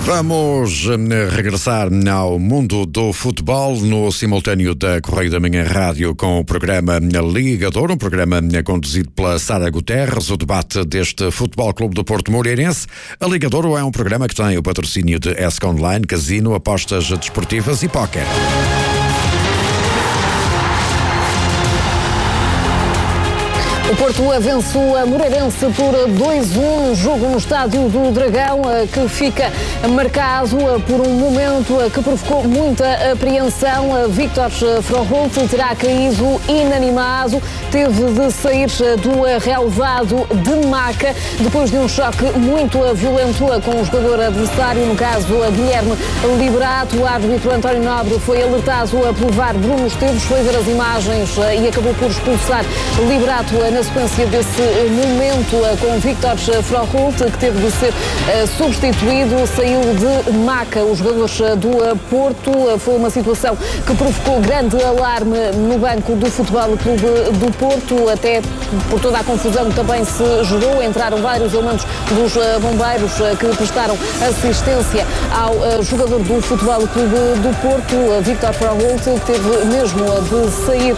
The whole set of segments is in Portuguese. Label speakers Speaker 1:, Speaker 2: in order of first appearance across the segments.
Speaker 1: Vamos regressar ao mundo do futebol no simultâneo da Correio da Manhã Rádio com o programa Ligador, um programa conduzido pela Sara Guterres, o debate deste Futebol Clube do Porto Moreirense. A Ligador é um programa que tem o patrocínio de ESC Online, Casino, apostas desportivas e póquer.
Speaker 2: O Porto venceu a Moreirense por 2-1, jogo no Estádio do Dragão, que fica marcado por um momento que provocou muita apreensão. Victor Froholt terá caído inanimado, teve de sair do relevado de maca depois de um choque muito violento com o jogador adversário, no caso Guilherme Liberato. O árbitro António Nobre foi alertado pelo VAR. Bruno Esteves foi ver as imagens e acabou por expulsar Liberato na sequência desse momento com Victor Froholt, que teve de ser substituído, saiu de maca os jogadores do Porto. Foi uma situação que provocou grande alarme no banco do Futebol Clube do Porto, até por toda a confusão que também se gerou. Entraram vários elementos dos bombeiros que prestaram assistência ao jogador do Futebol Clube do Porto, Victor Froholt, que teve mesmo de sair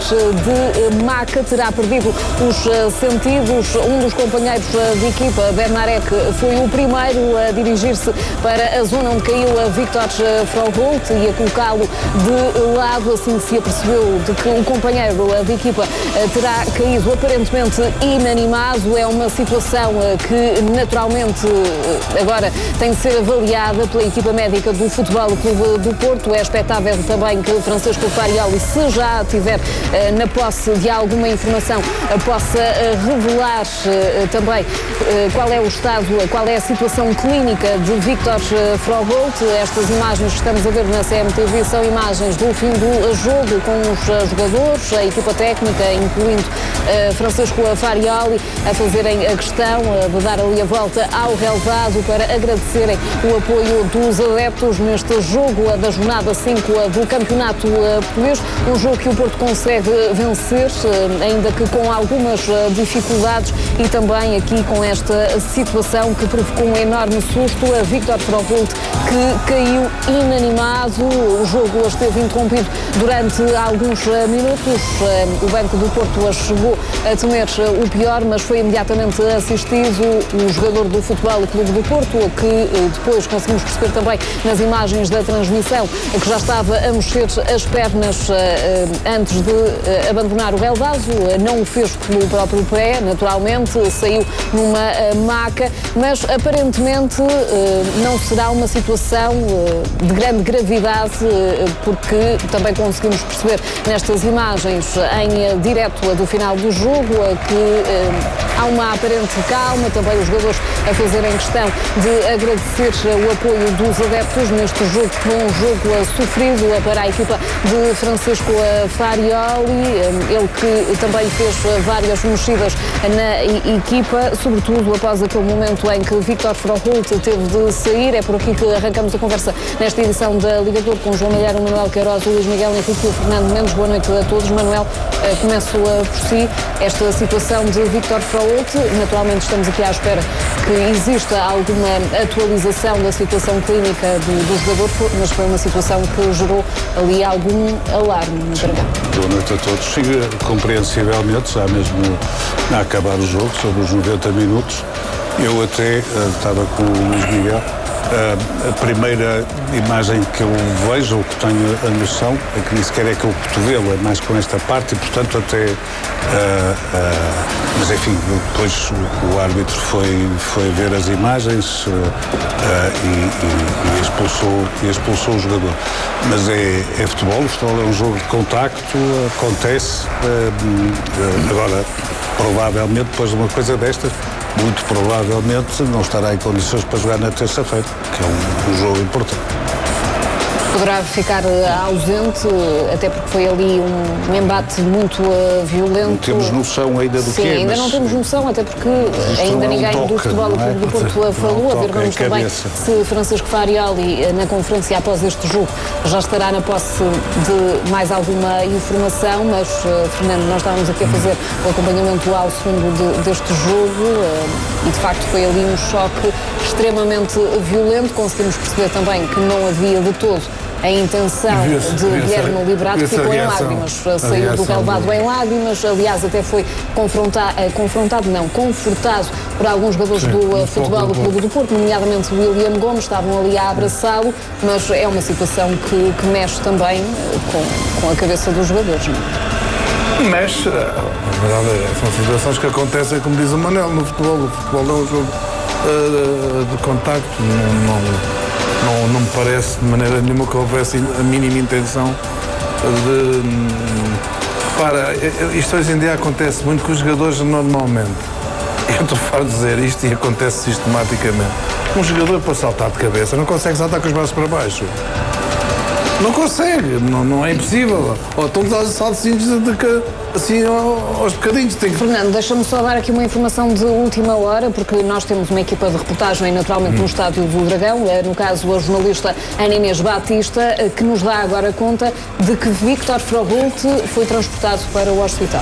Speaker 2: de maca, terá perdido os sentidos. Um dos companheiros de equipa, Bernarek, foi o primeiro a dirigir-se para a zona onde caiu a Victor Froholt e a colocá-lo de lado, assim que se apercebeu de que o companheiro de equipa terá caído aparentemente inanimado. É uma situação que naturalmente agora tem de ser avaliada pela equipa médica do Futebol Clube do Porto. É expectável também que Francisco Farioli, se já tiver na posse de alguma informação, possa revelar também qual é o estado, qual é a situação clínica de Victor Froholt. Estas imagens que estamos a ver na CMTV são imagens do fim do jogo, com os jogadores, a equipa técnica, incluindo Francisco Farioli, a fazerem a questão de dar ali a volta ao relevado para agradecerem o apoio dos adeptos neste jogo da jornada 5 do Campeonato Português. Um jogo que o Porto consegue vencer, ainda que com algumas dificuldades, e também aqui com esta situação que provocou um enorme susto a Victor Froholt, que caiu inanimado. O jogo esteve interrompido durante alguns minutos. O Banco do Porto chegou a temer o pior, mas foi imediatamente assistido o jogador do Futebol Clube do Porto, que depois conseguimos perceber também nas imagens da transmissão que já estava a mexer as pernas antes de abandonar o relevado. Não o fez pelo próprio pé, naturalmente, saiu numa maca, mas aparentemente não será uma situação de grande gravidade, porque também conseguimos perceber nestas imagens em direto do final do jogo que há uma aparente calma, também os jogadores a fazerem questão de agradecer o apoio dos adeptos neste jogo, que foi um jogo sofrido para a equipa de Francisco Farioli, ele que também fez várias mexidas na equipa, sobretudo após aquele momento em que Victor Froholt teve de sair. É por aqui que arrancamos a conversa nesta edição da Ligador com João Malheiro, Manuel Queiroz, Luís Miguel Henrique e o Fernando Mendes. Boa noite a todos. Manuel, começo por si. Esta situação de Victor Froholt, naturalmente estamos aqui à espera que exista alguma atualização da situação clínica do jogador, mas foi uma situação que gerou ali algum alarme no garganta.
Speaker 3: Boa noite a todos. Sim, compreensivelmente, já mesmo a acabar o jogo, sobre os 90 minutos, eu até estava com o Luís Miguel. A primeira imagem que eu vejo, ou que tenho a noção, é que nem sequer é aquele cotovelo, é mais com esta parte, e portanto até mas enfim, depois o árbitro foi ver as imagens e expulsou o jogador. Mas é futebol, o futebol é um jogo de contacto, acontece. Agora, provavelmente, depois de uma coisa destas, muito provavelmente não estará em condições para jogar na terça-feira, que é um jogo importante.
Speaker 2: Poderá ficar ausente, até porque foi ali um embate muito violento.
Speaker 3: Não temos noção ainda do
Speaker 2: que é. Sim, ainda não temos noção, até porque ainda ninguém do Futebol Clube do Porto falou. A ver, vamos também se Francisco Farioli, na conferência após este jogo, já estará na posse de mais alguma informação, mas, Fernando, nós estávamos aqui a fazer o acompanhamento ao segundo deste jogo e, de facto, foi ali um choque extremamente violento. Conseguimos perceber também que não havia de todo a intenção de Guilherme Liberato, que ficou em lágrimas, saiu do relvado em lágrimas, aliás até foi confortado por alguns jogadores do Futebol Clube do Porto, nomeadamente o William Gomes, estavam ali a abraçá-lo, mas é uma situação que mexe também com a cabeça dos jogadores, não é?
Speaker 4: Mexe, na verdade são situações que acontecem, como diz o Manel, no futebol. O futebol é um jogo de contacto, não me parece de maneira nenhuma que houvesse a mínima intenção de... Para, isto hoje em dia acontece muito com os jogadores normalmente. Eu estou farto de dizer isto e acontece sistematicamente. Um jogador para saltar de cabeça não consegue saltar com os braços para baixo. Não consegue, não é impossível. Ou estão a dar saltos assim aos bocadinhos.
Speaker 2: Fernando, deixa-me só dar aqui uma informação de última hora, porque nós temos uma equipa de reportagem naturalmente no Estádio do Dragão, no caso a jornalista Ana Inês Batista, que nos dá agora conta de que Víctor Froholt foi transportado para o hospital.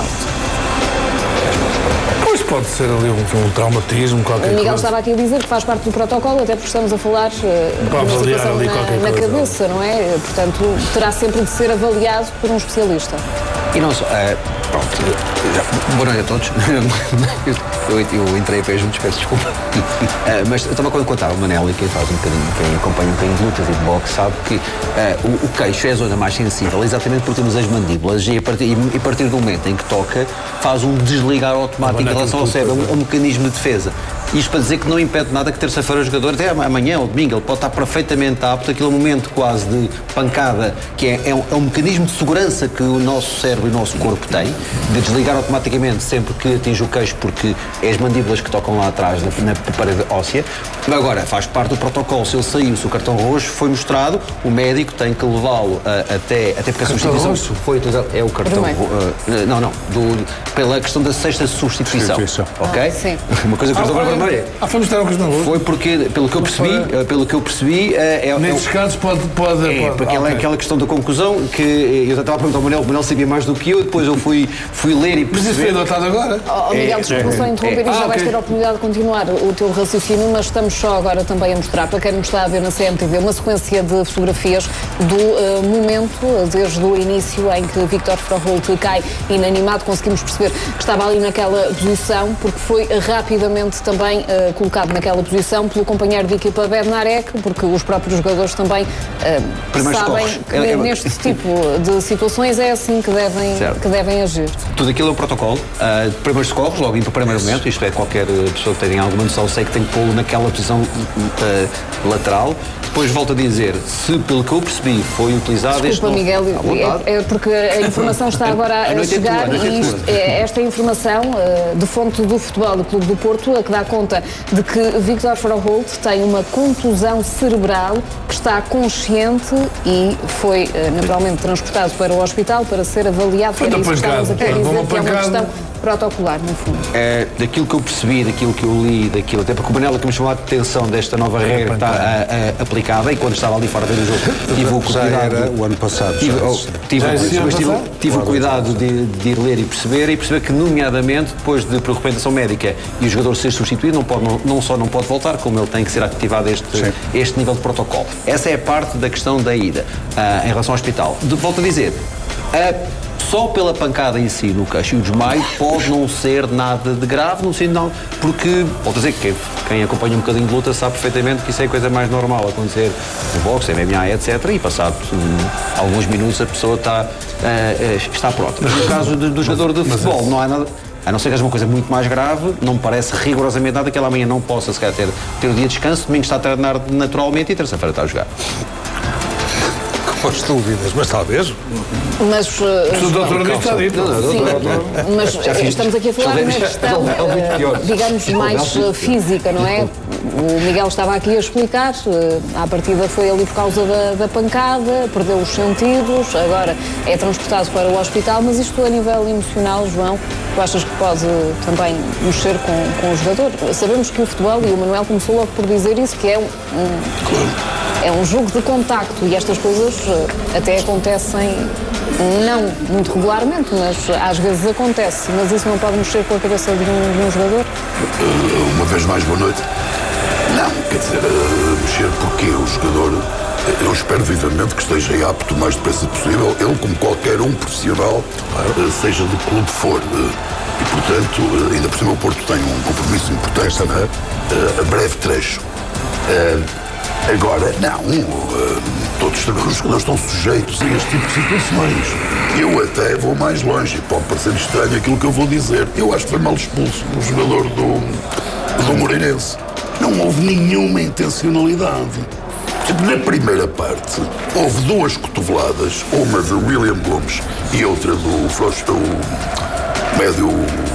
Speaker 4: Pode ser ali um traumatismo, qualquer coisa.
Speaker 2: O Miguel estava aqui a dizer que faz parte do protocolo, até porque estamos a falar de uma situação na cabeça, não é? Portanto, terá sempre de ser avaliado por um especialista.
Speaker 5: E não só, pronto, boa noite a todos. Eu entrei a pé juntos, peço desculpa. Mas eu estava a contar ao Manel, e quem faz um bocadinho, quem acompanha um bocadinho de lutas e de boxe, sabe que o queixo é a zona mais sensível, exatamente porque temos as mandíbulas e a partir do momento em que toca, faz um desligar automático em relação ao cérebro, um mecanismo de defesa. Isto para dizer que não impede nada que terça-feira o jogador, até amanhã ou domingo, ele pode estar perfeitamente apto, aquele momento quase de pancada, que é um mecanismo de segurança que o nosso cérebro e o nosso corpo tem, de desligar automaticamente sempre que atinge o queixo, porque é as mandíbulas que tocam lá atrás na parede óssea. Agora, faz parte do protocolo, se ele saiu, se o cartão roxo foi mostrado, o médico tem que levá-lo até porque a substituição foi utilizada, é o cartão pela questão da sexta substituição. Ok?
Speaker 2: Sim.
Speaker 5: Uma coisa que
Speaker 4: foi mostrar o cartão roxo?
Speaker 5: Foi porque, pelo que eu percebi,
Speaker 4: nesses casos pode
Speaker 5: porque é aquela questão da conclusão que eu estava a perguntar ao Manel, o Manel sabia mais do que eu, depois eu fui ler e perceber.
Speaker 4: Mas isso foi adotado agora?
Speaker 2: Miguel, desculpa só interromper e já vais ter a oportunidade de continuar o teu raciocínio, mas estamos só agora também a mostrar, para quem nos está a ver na CMTV, uma sequência de fotografias do momento, desde o início em que Víctor Froholt cai inanimado. Conseguimos perceber que estava ali naquela posição, porque foi rapidamente também colocado naquela posição pelo companheiro de equipa Bednarek, porque os próprios jogadores também sabem que neste tipo de situações é assim que devem agir.
Speaker 5: Tudo aquilo é um protocolo. Primeiros socorros, logo para o primeiro momento, isto é, qualquer pessoa que tenha alguma noção, sei que tem que pô-lo naquela posição lateral. Depois volto a dizer, se pelo que eu percebi foi utilizado...
Speaker 2: Desculpa, Miguel, é porque a informação está agora a chegar e esta informação de fonte do Futebol Clube do Porto, a que dá conta de que Víctor Froholt tem uma contusão cerebral, que está consciente e foi naturalmente transportado para o hospital para ser avaliado. Era isso que estávamos aqui a dizer, que é uma questão protocolar, no fundo.
Speaker 5: Daquilo que eu percebi, daquilo que eu li, até porque o Manela que me chamou a atenção desta nova regra que está aplicada, e quando estava ali fora do jogo, tive o cuidado.
Speaker 3: Era o ano passado.
Speaker 5: Tive o cuidado de ir ler e perceber que, nomeadamente, depois de por recomendação médica e o jogador ser substituído, não só não pode voltar, como ele tem que ser ativado este nível de protocolo. Essa é a parte da questão da ida em relação ao hospital. Volto a dizer, só pela pancada em si no queixo e o desmaio pode não ser nada de grave, porque, volto a dizer que quem acompanha um bocadinho de luta sabe perfeitamente que isso é a coisa mais normal a acontecer no boxe, MMA, etc. E passado alguns minutos a pessoa está pronta. Mas no caso do jogador de futebol não há nada, a não ser que seja uma coisa muito mais grave, não me parece rigorosamente nada que ela amanhã não possa sequer ter o dia de descanso, domingo está a treinar naturalmente e terça-feira está a jogar.
Speaker 4: pôs dúvidas, mas talvez.
Speaker 2: Mas,
Speaker 4: O doutor está dito.
Speaker 2: sim, mas estamos aqui a falar de uma questão, digamos, mais física, não é? O Miguel estava aqui a explicar, à partida foi ali por causa da pancada, perdeu os sentidos, agora é transportado para o hospital, mas isto a nível emocional, João, tu achas que pode também mexer com o jogador? Sabemos que o futebol, e o Manuel começou logo por dizer isso, que é um jogo de contacto e estas coisas até acontecem, não muito regularmente, mas às vezes acontece. Mas isso não pode mexer com a cabeça de um jogador?
Speaker 6: Uma vez mais, boa noite. Não, quer dizer, mexer porque o jogador, eu espero vivamente que esteja apto o mais depressa possível, ele como qualquer um profissional, seja de que clube for. E, portanto, ainda por cima o Porto tem um compromisso importante, a breve trecho. Agora, não, todos os jogadores estão sujeitos a este tipo de situações. Eu até vou mais longe, pode parecer estranho aquilo que eu vou dizer. Eu acho que foi mal expulso o jogador do Moreirense. Não houve nenhuma intencionalidade. Na primeira parte, houve duas cotoveladas, uma de William Gomes e outra do médio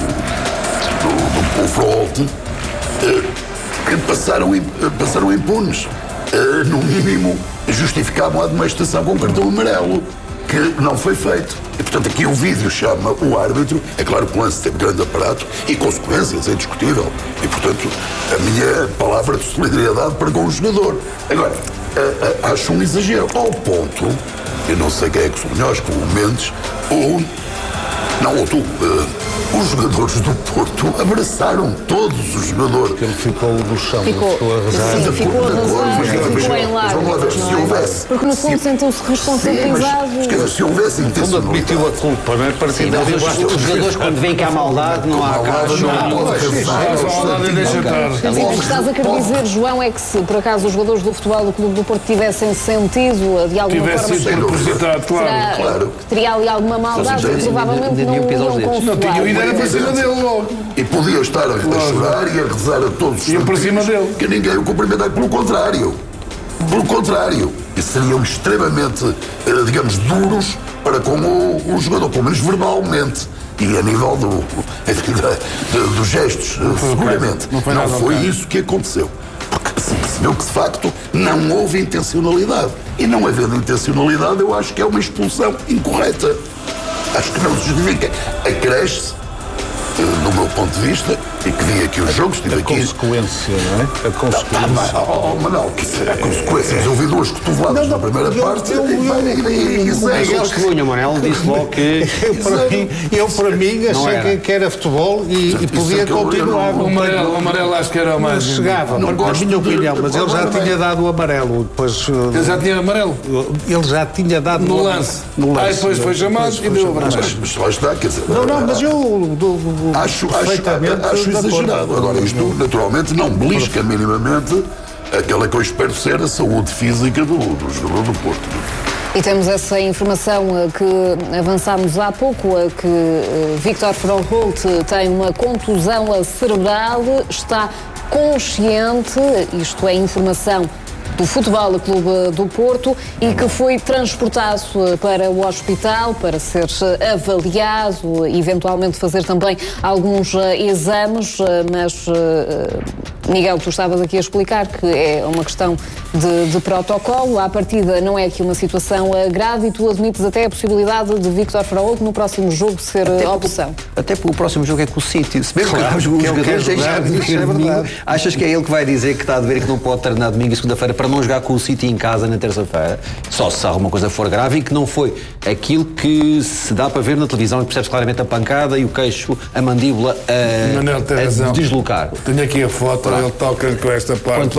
Speaker 6: do Froholt, que passaram impunes. No mínimo, justificavam a admoestação com cartão amarelo, que não foi feito. E, portanto, aqui o vídeo chama o árbitro. É claro que o lance teve grande aparato e consequências, é indiscutível. E, portanto, a minha palavra de solidariedade para com o jogador. Agora, acho um exagero. Ao ponto, eu não sei quem é que são melhores, com o Mendes ou tu. Os jogadores do Porto abraçaram todos os jogadores.
Speaker 4: Ele ficou no chão,
Speaker 2: ficou a rezar. Ficou em lágrimas, não é? Porque no fundo sentiu-se responsabilizado.
Speaker 6: Se houvesse intenção,
Speaker 4: admitiu a culpa, não é?
Speaker 5: Os jogadores, quando vêm cá à maldade, não há caso.
Speaker 2: O que estás a querer dizer, João, é que se por acaso os jogadores do futebol do Clube do Porto tivessem sentido de alguma forma,
Speaker 6: claro,
Speaker 2: que teria ali alguma maldade, provavelmente não iam consolar.
Speaker 4: Era para cima dele logo.
Speaker 6: E podia estar a chorar e a rezar a todos os
Speaker 4: santos. Para cima dele.
Speaker 6: Que ninguém o cumprimentar. Pelo contrário. E seriam extremamente, digamos, duros para com o jogador, pelo menos verbalmente. E a nível dos gestos, seguramente. Não foi isso que aconteceu. Porque se percebeu que, de facto, não houve intencionalidade. E não havendo intencionalidade, eu acho que é uma expulsão incorreta. Acho que não se justifica. Acresce, do meu ponto de vista, e que vi aqui os jogos, estive aqui.
Speaker 4: A consequência, não é? A consequência.
Speaker 6: Manuel, a consequência. Eu vi duas cotoveladas na primeira parte e segue.
Speaker 5: O testemunho, Manel, disse logo que.
Speaker 4: Eu, para mim, achei que era futebol e podia continuar.
Speaker 3: O amarelo acho que era o mais.
Speaker 4: Chegava, na minha opinião, mas ele já tinha dado o amarelo. Depois,
Speaker 3: ele já tinha amarelo?
Speaker 4: Ele já tinha dado
Speaker 3: no lance. Depois foi chamado e deu o amarelo.
Speaker 6: Mas lá está, quer dizer.
Speaker 4: Não, mas eu.
Speaker 6: Acho exagerado. Agora, isto naturalmente não belisca minimamente aquela que eu espero ser a saúde física do jogador do Porto.
Speaker 2: E temos essa informação que avançámos há pouco, que Víctor Froholt tem uma contusão cerebral, está consciente, isto é informação do Futebol Clube do Porto, e que foi transportado para o hospital para ser avaliado, eventualmente fazer também alguns exames, mas Miguel, tu estavas aqui a explicar que é uma questão de protocolo, à partida não é aqui uma situação grave e tu admites até a possibilidade de Víctor Froholt no próximo jogo ser opção.
Speaker 5: Até porque o próximo jogo é com o City. Se bem que os jogadores deixam de vir domingo, achas que é ele que vai dizer que está a dever e que não pode treinar domingo e segunda-feira para não jogar com o City em casa na terça-feira? Só se alguma coisa for grave e que não foi aquilo que se dá para ver na televisão e percebe-se claramente a pancada e o queixo, a mandíbula a deslocar.
Speaker 4: Tenho aqui a foto, ele toca com esta parte.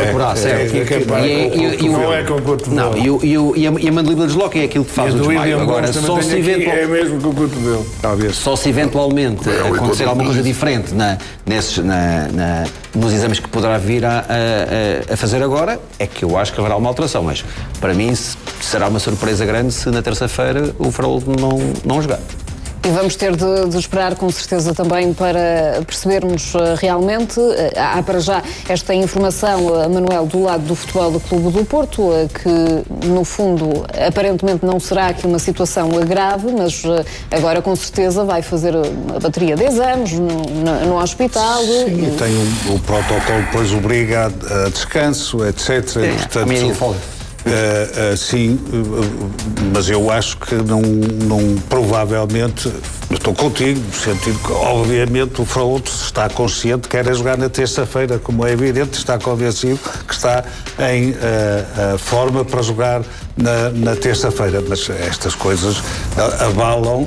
Speaker 5: Não é com o cotovelo. E a mandíbula desloca é aquilo que faz o desmaio. Agora, só se
Speaker 4: é mesmo com o cotovelo.
Speaker 5: Só se eventualmente acontecer alguma coisa diferente nos exames que poderá vir a fazer agora, é que eu acho que haverá uma alteração. Mas, para mim, será uma surpresa grande se na terça-feira o Froholt não jogar.
Speaker 2: E vamos ter de esperar com certeza também para percebermos realmente. Há para já esta informação, Manuel, do lado do Futebol Clube do Porto, que no fundo aparentemente não será aqui uma situação grave, mas agora com certeza vai fazer uma bateria de exames no hospital.
Speaker 3: Sim, e tem o protocolo depois obriga a descanso, etc.
Speaker 5: Sim,
Speaker 3: portanto, sim, mas eu acho que não provavelmente, estou contigo, no sentido que obviamente o Frauto está consciente que quer jogar na terça-feira, como é evidente, está convencido que está em forma para jogar na terça-feira, mas estas coisas abalam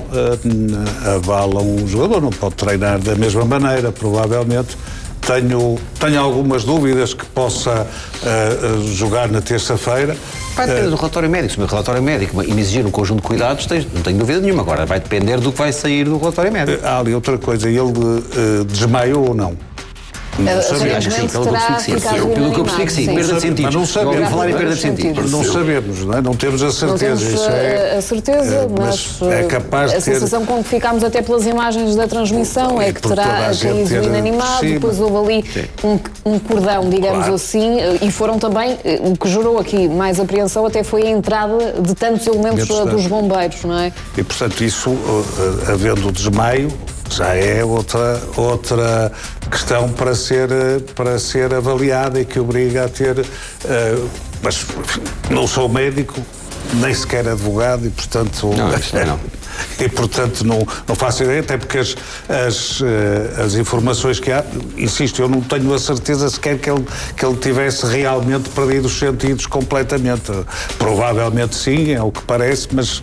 Speaker 3: o jogador, não pode treinar da mesma maneira, provavelmente. Tenho algumas dúvidas que possa jogar na terça-feira.
Speaker 5: Vai depender do relatório médico. Se o meu relatório médico me exigir um conjunto de cuidados, não tenho dúvida nenhuma. Agora vai depender do que vai sair do relatório médico.
Speaker 3: Há ali outra coisa, ele desmaiou ou não?
Speaker 5: Não sabia, acho que sim, pelo que eu percebi que sim, perda de sentidos.
Speaker 3: Mas não sabemos.
Speaker 5: Ouvi falar em perda de sentidos.
Speaker 3: Não sabemos, não é? Não temos a certeza.
Speaker 2: Não temos a certeza, mas
Speaker 3: é capaz de
Speaker 2: a sensação com que ficámos até pelas imagens da transmissão é que terá caído inanimado, depois houve ali um cordão, digamos assim, e foram também, o que gerou aqui mais apreensão até foi a entrada de tantos elementos dos bombeiros, não é?
Speaker 3: E portanto isso, havendo o desmaio, já é outra questão para ser avaliada e que obriga a ter, mas não sou médico, nem sequer advogado e portanto
Speaker 5: não.
Speaker 3: E portanto não faço ideia, até porque as informações que há, insisto, eu não tenho a certeza sequer que ele tivesse realmente perdido os sentidos completamente. Provavelmente sim, é o que parece, mas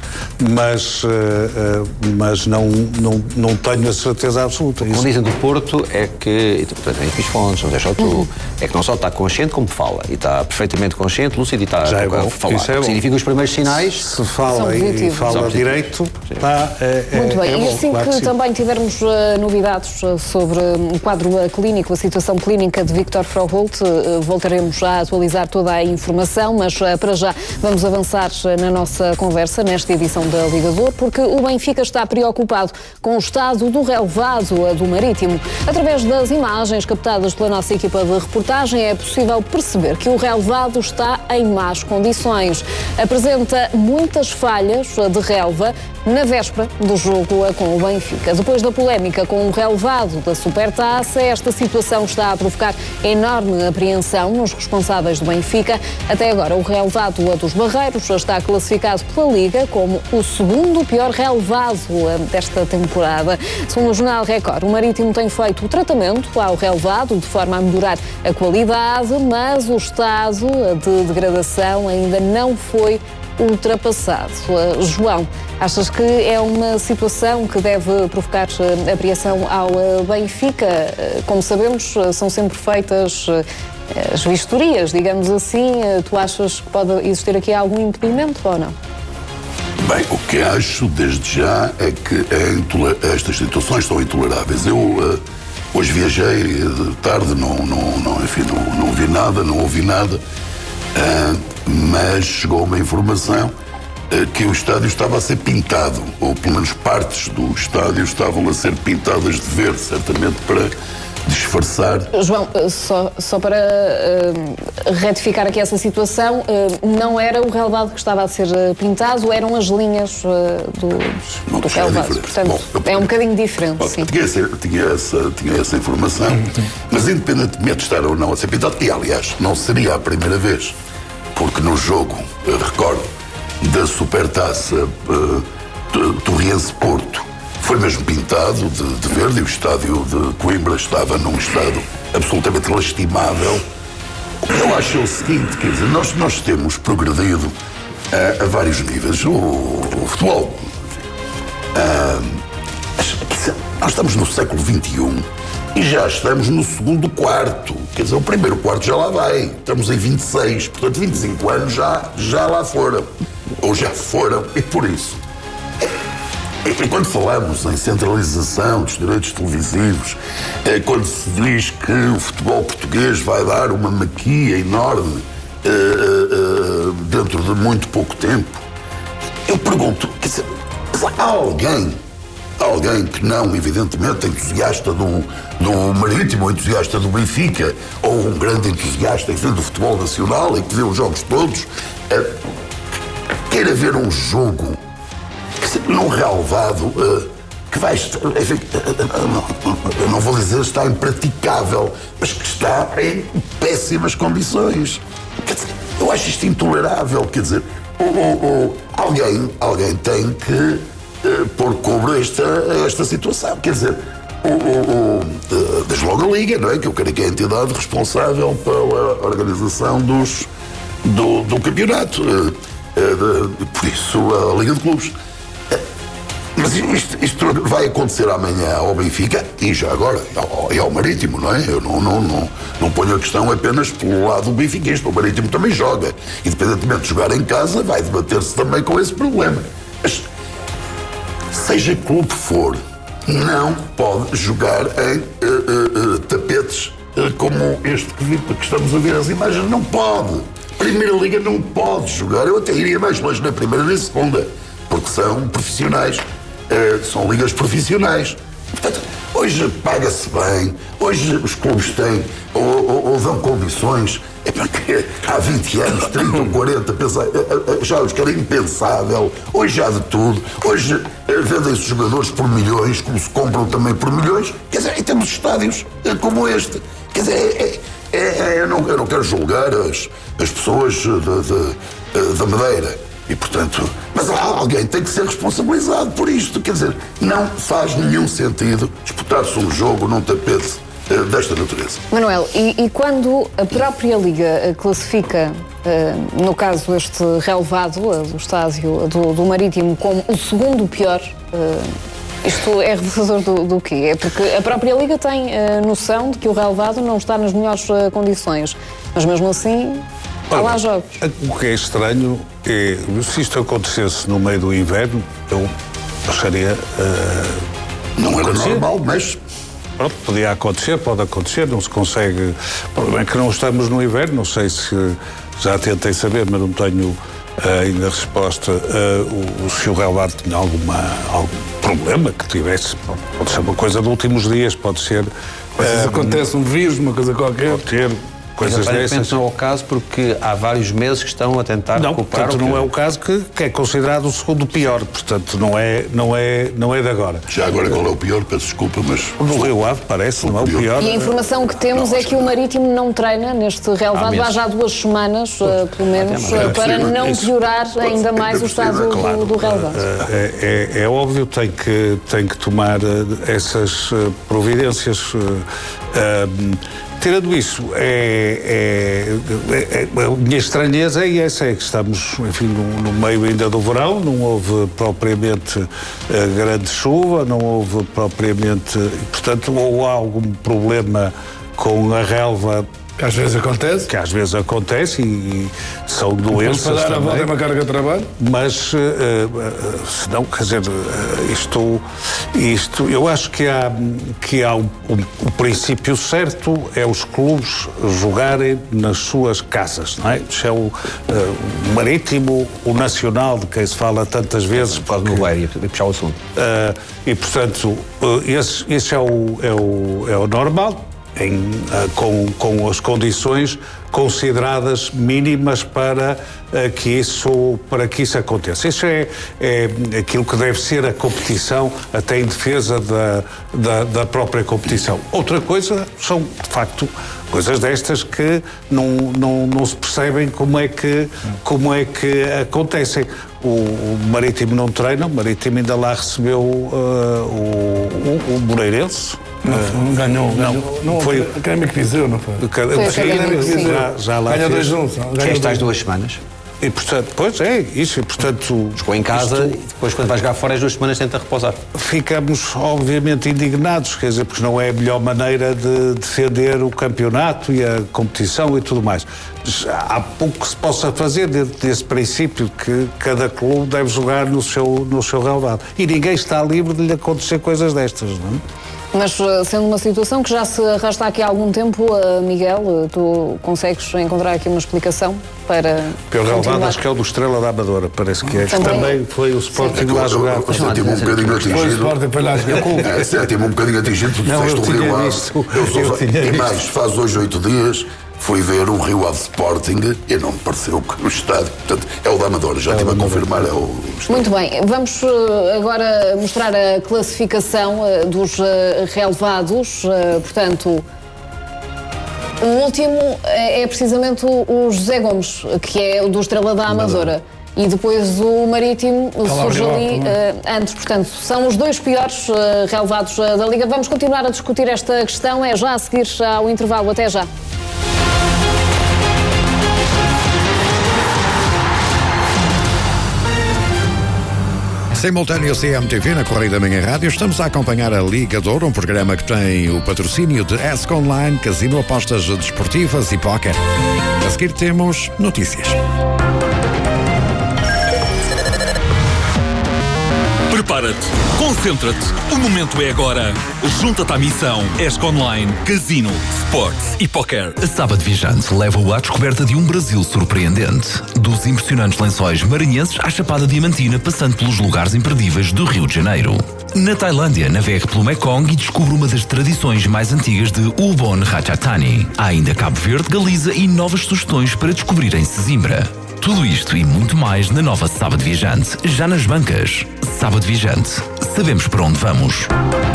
Speaker 3: não tenho a certeza absoluta.
Speaker 5: Como dizem do Porto é que, tem Luís Fontes, não deixa tu, é que não só está consciente como fala, e está perfeitamente consciente, lúcido e está
Speaker 3: já é bom,
Speaker 5: falar.
Speaker 3: Isso é bom.
Speaker 5: Significa os primeiros sinais.
Speaker 3: Se fala e fala direito,
Speaker 2: muito bem,
Speaker 3: e
Speaker 2: assim
Speaker 3: claro
Speaker 2: que também tivermos novidades sobre o quadro clínico, a situação clínica de Víctor Frauholt, voltaremos a atualizar toda a informação, mas para já vamos avançar na nossa conversa nesta edição da Ligador, porque o Benfica está preocupado com o estado do relevado do Marítimo. Através das imagens captadas pela nossa equipa de reportagem é possível perceber que o relevado está em más condições. Apresenta muitas falhas de relva na véspera do jogo com o Benfica. Depois da polémica com o relevado da Supertaça, esta situação está a provocar enorme apreensão nos responsáveis do Benfica. Até agora, o relevado dos Barreiros está classificado pela Liga como o segundo pior relevado desta temporada. Segundo o Jornal Record, o Marítimo tem feito o tratamento ao relevado de forma a melhorar a qualidade, mas o estado de degradação ainda não foi ultrapassado. João, achas que é uma situação que deve provocar apreensão ao Benfica? Como sabemos, são sempre feitas as vistorias, digamos assim. Tu achas que pode existir aqui algum impedimento ou não?
Speaker 6: Bem, o que acho desde já é que estas situações são intoleráveis. Eu hoje viajei de tarde, não vi nada, não ouvi nada. Mas chegou uma informação que o estádio estava a ser pintado, ou pelo menos partes do estádio estavam a ser pintadas de verde, certamente para disfarçar.
Speaker 2: João, só para retificar aqui essa situação, não era o relevado que estava a ser pintado, eram as linhas do relevado. Portanto, é um bocadinho diferente. Sim.
Speaker 6: Tinha essa informação, mas independentemente de estar ou não a ser pintado, e aliás, não seria a primeira vez, porque no jogo, recordo, da Supertaça Torriense-Porto, foi mesmo pintado de verde e o estádio de Coimbra estava num estado absolutamente lastimável. O que eu acho é o seguinte, quer dizer, nós temos progredido a vários níveis. O futebol. Nós estamos no século XXI e já estamos no segundo quarto. Quer dizer, o primeiro quarto já lá vai. Estamos em 26, portanto 25 anos já lá foram. Ou já foram, e por isso. E quando falamos em centralização dos direitos televisivos, quando se diz que o futebol português vai dar uma maquia enorme dentro de muito pouco tempo, eu pergunto, quer dizer, há alguém que não, evidentemente, entusiasta do Marítimo, entusiasta do Benfica, ou um grande entusiasta do futebol nacional e que vê os jogos todos, queira ver um jogo num relvado que vai, enfim, não vou dizer está impraticável, mas que está em péssimas condições. Quer dizer, eu acho isto intolerável, quer dizer, alguém tem que pôr cobro a esta situação, quer dizer, desde logo a Liga, não é? Que eu creio que é a entidade responsável pela organização do campeonato, por isso a Liga de Clubes. Mas isto vai acontecer amanhã ao Benfica e já agora e ao Marítimo, não é? Eu não ponho a questão apenas pelo lado do benfiquista. O Marítimo também joga. Independentemente de jogar em casa, vai debater-se também com esse problema. Mas, seja que clube for, não pode jogar em tapetes como este que estamos a ver as imagens. Não pode. Primeira Liga não pode jogar. Eu até iria mais longe na primeira e na segunda, porque são profissionais. São ligas profissionais. Portanto, hoje paga-se bem, hoje os clubes têm ou dão condições. É porque há 20 anos, 30 ou 40, já os que era impensável. Hoje há de tudo. Hoje vendem-se jogadores por milhões, como se compram também por milhões. Quer dizer, e temos estádios como este. Quer dizer, eu não quero julgar as pessoas da Madeira. E, portanto, mas alguém tem que ser responsabilizado por isto. Quer dizer, não faz nenhum sentido disputar-se um jogo num tapete desta natureza.
Speaker 2: Manuel, e quando a própria Liga classifica, no caso este relevado, do estádio do Marítimo, como o segundo pior, isto é revelador do quê? É porque a própria Liga tem noção de que o relevado não está nas melhores condições, mas mesmo assim há lá jogos.
Speaker 3: O que é estranho é, se isto acontecesse no meio do inverno, eu acharia...
Speaker 6: não era normal, mas...
Speaker 3: Pronto, podia acontecer, pode acontecer, não se consegue... O problema é que não estamos no inverno, não sei se... Já tentei saber, mas não tenho ainda resposta se o relevado tinha algum problema que tivesse. Pode ser uma coisa de últimos dias, pode ser...
Speaker 4: Se acontece um vírus, uma coisa qualquer...
Speaker 3: Pode ter... coisas dessas.
Speaker 5: Não é o caso porque há vários meses que estão a tentar recuperar.
Speaker 3: Portanto, não é o caso que é considerado o segundo pior, portanto não é de agora.
Speaker 6: Já agora qual é o pior? Peço desculpa, mas...
Speaker 3: No Rio Ave parece, não é o pior.
Speaker 2: E a informação que temos é que o Marítimo não treina neste relevado há já 2 semanas, pelo menos, para não piorar ainda mais o estado do relevado.
Speaker 3: É óbvio, tem que tomar essas providências. Tirando isso, a minha estranheza é essa, é que estamos, enfim, no meio ainda do verão, não houve propriamente grande chuva, não houve propriamente, portanto, ou há algum problema com a relva.
Speaker 4: Que às vezes acontece.
Speaker 3: Que às vezes acontece e são doenças
Speaker 4: para dar
Speaker 3: também.
Speaker 4: A volta é uma carga de trabalho.
Speaker 3: Mas, se não, quer dizer, isto eu acho que há o princípio certo é os clubes jogarem nas suas casas, não é? Isso é o Marítimo, o Nacional, de quem se fala tantas vezes.
Speaker 5: Pode mover e puxar o assunto.
Speaker 3: E, portanto, esse é o normal. Com as condições consideradas mínimas para que isso aconteça. Isso é aquilo que deve ser a competição, até em defesa da própria competição. Outra coisa são, de facto, coisas destas que não se percebem como é que acontecem. O Marítimo não treina, o Marítimo ainda lá recebeu o Moreirense.
Speaker 4: Não ganhou. Não foi o Académico de Viseu, não foi?
Speaker 3: Já lá
Speaker 4: ganhou 2-1.
Speaker 5: Estas 2 semanas.
Speaker 3: E, portanto, pois é, isso, e, portanto...
Speaker 5: Jogou em casa e depois, quando vai jogar fora, as 2 semanas tenta repousar.
Speaker 3: Ficamos, obviamente, indignados, quer dizer, porque não é a melhor maneira de defender o campeonato e a competição e tudo mais. Há pouco que se possa fazer dentro desse princípio que cada clube deve jogar no seu relevado. E ninguém está livre de lhe acontecer coisas destas, não é?
Speaker 2: Mas sendo uma situação que já se arrasta aqui há algum tempo, Miguel, tu consegues encontrar aqui uma explicação para...
Speaker 3: Pelo relevado, acho que é o do Estrela da Amadora, parece que é.
Speaker 4: Também foi o Sporting lá jogar.
Speaker 6: O Sétimo um bocadinho atingido.
Speaker 4: Foi o Sporting para lá jogar.
Speaker 6: O Sétimo um bocadinho atingido, tu disseste o Rio Ave. E mais, faz hoje 8 dias, fui ver o Rio Ave Sporting e não me pareceu que o estádio, portanto, é o da Amadora, já estive a confirmar, é o estádio.
Speaker 2: Muito bem, vamos agora mostrar a classificação dos relevados, portanto... O último é precisamente o José Gomes, que é o do Estrela da Amadora. E depois o Marítimo surge ali antes. Portanto, são os 2 piores relevados da Liga. Vamos continuar a discutir esta questão. É já a seguir ao intervalo. Até já.
Speaker 1: Simultâneo CMTV na Correia da Manhã Rádio. Estamos a acompanhar a Liga de Ouro, um programa que tem o patrocínio de ESC Online, Casino, Apostas Desportivas e Póquer. A seguir temos notícias.
Speaker 7: Prepara-te, concentra-te, o momento é agora. Junta-te à missão ESC Online, Casino, Sports e Póquer.
Speaker 8: A Sábado Viajante leva-o à descoberta de um Brasil surpreendente. Dos impressionantes lençóis maranhenses à Chapada Diamantina, passando pelos lugares imperdíveis do Rio de Janeiro. Na Tailândia, navegue pelo Mekong e descubra uma das tradições mais antigas de Ubon Ratchathani. Há ainda Cabo Verde, Galiza e novas sugestões para descobrir em Sesimbra. Tudo isto e muito mais na nova Sábado Viajante, já nas bancas. Sábado Viajante. Sabemos para onde vamos.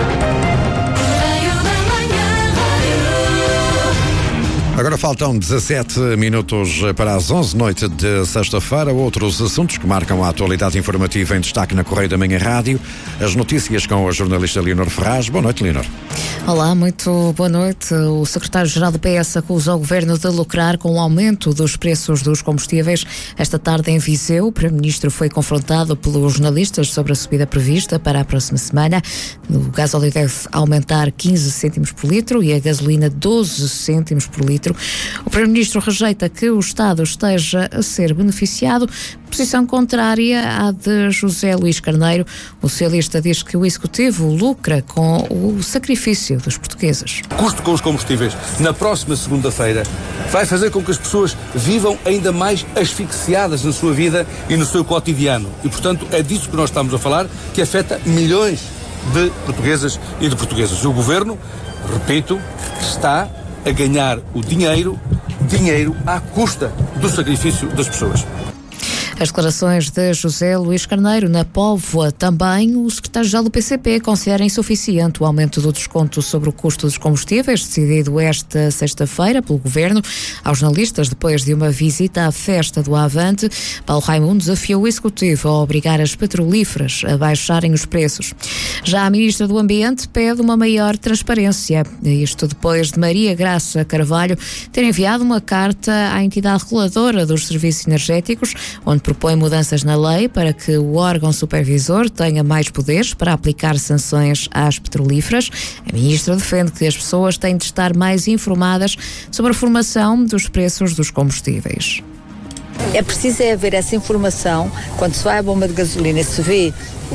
Speaker 1: Agora faltam 17 minutos para as 11 noite de sexta-feira. Outros assuntos que marcam a atualidade informativa em destaque na Correia da Manhã Rádio. As notícias com a jornalista Leonor Ferraz. Boa noite, Leonor.
Speaker 9: Olá, muito boa noite. O secretário-geral do PS acusa o governo de lucrar com o aumento dos preços dos combustíveis. Esta tarde em Viseu, o primeiro-ministro foi confrontado pelos jornalistas sobre a subida prevista para a próxima semana. O gasóleo deve aumentar 15 cêntimos por litro e a gasolina 12 cêntimos por litro. O primeiro-ministro rejeita que o Estado esteja a ser beneficiado, posição contrária à de José Luís Carneiro. O socialista diz que o Executivo lucra com o sacrifício dos portugueses.
Speaker 10: O custo com os combustíveis na próxima segunda-feira vai fazer com que as pessoas vivam ainda mais asfixiadas na sua vida e no seu cotidiano. E, portanto, é disso que nós estamos a falar, que afeta milhões de portuguesas e de portugueses. O Governo, repito, está a ganhar o dinheiro à custa do sacrifício das pessoas.
Speaker 9: As declarações de José Luís Carneiro na Póvoa. Também o secretário-geral do PCP considera insuficiente o aumento do desconto sobre o custo dos combustíveis, decidido esta sexta-feira pelo Governo aos jornalistas depois de uma visita à festa do Avante. Paulo Raimundo desafiou o Executivo a obrigar as petrolíferas a baixarem os preços. Já a Ministra do Ambiente pede uma maior transparência. Isto depois de Maria Graça Carvalho ter enviado uma carta à entidade reguladora dos serviços energéticos, onde propõe mudanças na lei para que o órgão supervisor tenha mais poderes para aplicar sanções às petrolíferas. A ministra defende que as pessoas têm de estar mais informadas sobre a formação dos preços dos combustíveis.
Speaker 11: É preciso haver essa informação quando se vai à bomba de gasolina e se vê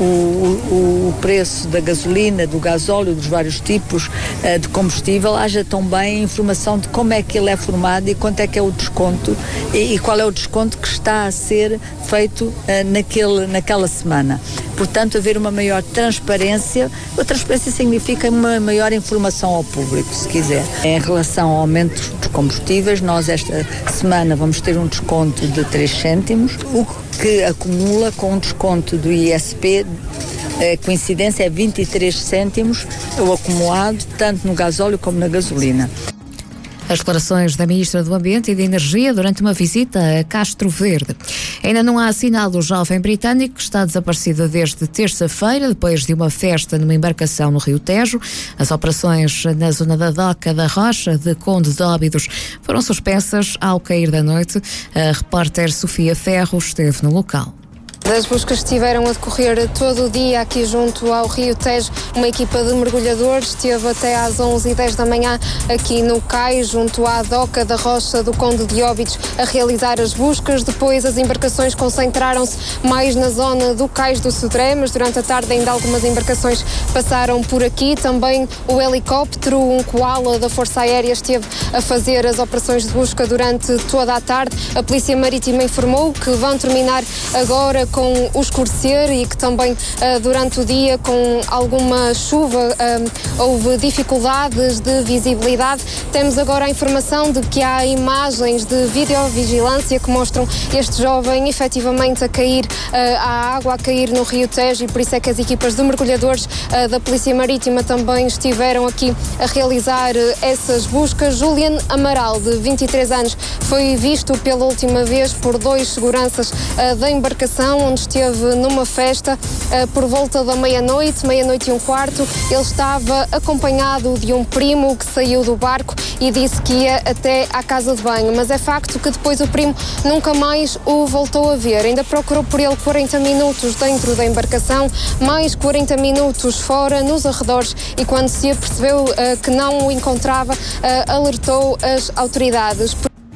Speaker 11: o preço da gasolina, do gasóleo, dos vários tipos de combustível, haja também a informação de como é que ele é formado e quanto é que é o desconto e qual é o desconto que está a ser feito naquela semana. Portanto, haver uma maior transparência. A transparência significa uma maior informação ao público, se quiser. Em relação ao aumento dos combustíveis, nós esta semana vamos ter um desconto de 3 cêntimos, o que acumula com um desconto do ISP, a coincidência é 23 cêntimos, o acumulado, tanto no gasóleo como na gasolina.
Speaker 9: As declarações da Ministra do Ambiente e da Energia durante uma visita a Castro Verde. Ainda não há sinal do jovem britânico que está desaparecido desde terça-feira, depois de uma festa numa embarcação no Rio Tejo. As operações na zona da Doca da Rocha de Conde de Óbidos foram suspensas ao cair da noite. A repórter Sofia Ferro esteve no local.
Speaker 12: As buscas estiveram a decorrer todo o dia aqui junto ao Rio Tejo. Uma equipa de mergulhadores esteve até às 11h10 da manhã aqui no cais, junto à doca da Rocha do Conde de Óbidos, a realizar as buscas. Depois as embarcações concentraram-se mais na zona do cais do Sodré, mas durante a tarde ainda algumas embarcações passaram por aqui. Também o helicóptero, um Koala da Força Aérea, esteve a fazer as operações de busca durante toda a tarde. A Polícia Marítima informou que vão terminar agora com o escurecer e que também durante o dia, com alguma chuva, houve dificuldades de visibilidade. Temos agora a informação de que há imagens de videovigilância que mostram este jovem efetivamente a cair à água, a cair no Rio Tejo, e por isso é que as equipas de mergulhadores da Polícia Marítima também estiveram aqui a realizar essas buscas. Juliano Amaral, de 23 anos, foi visto pela última vez por 2 seguranças da embarcação, onde esteve numa festa por volta da meia-noite, meia-noite e um quarto. Ele estava acompanhado de um primo que saiu do barco e disse que ia até à casa de banho, mas é facto que depois o primo nunca mais o voltou a ver. Ainda procurou por ele 40 minutos dentro da embarcação, mais 40 minutos fora, nos arredores, e quando se apercebeu que não o encontrava, alertou as autoridades.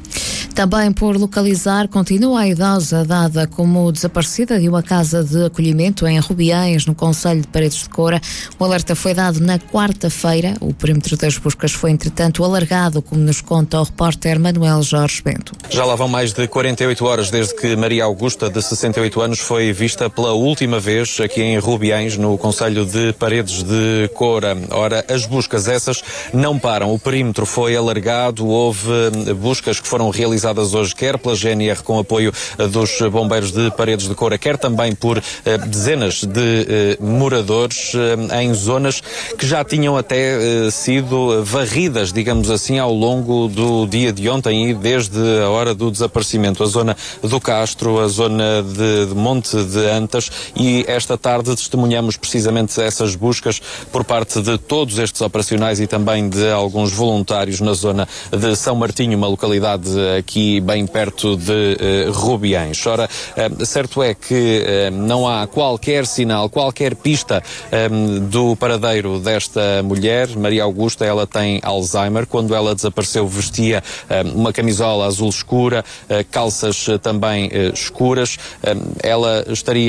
Speaker 9: Também por localizar, continua a idosa dada como desaparecida de uma casa de acolhimento em Rubiães, no concelho de Paredes de Coura. O alerta foi dado na quarta-feira. O perímetro das buscas foi, entretanto, alargado, como nos conta o repórter Manuel Jorge Bento.
Speaker 13: Já lá vão mais de 48 horas desde que Maria Augusta, de 68 anos, foi vista pela última vez aqui em Rubiães, no concelho de Paredes de Coura. Ora, as buscas essas não param. O perímetro foi alargado, houve buscas que foram realizadas hoje, quer pela GNR com apoio dos bombeiros de Paredes de Coura, quer também por dezenas de moradores em zonas que já tinham até sido varridas, digamos assim, ao longo do dia de ontem e desde a hora do desaparecimento. A zona do Castro, a zona de Monte de Antas, e esta tarde testemunhamos precisamente essas buscas por parte de todos estes operacionais e também de alguns voluntários na zona de São Martinho, uma localidade aqui bem perto de Rubiães. Ora, certo é que não há qualquer sinal, qualquer pista do paradeiro desta mulher. Maria Augusta, ela tem Alzheimer. Quando ela desapareceu, vestia uma camisola azul escura, calças também escuras. Ela estaria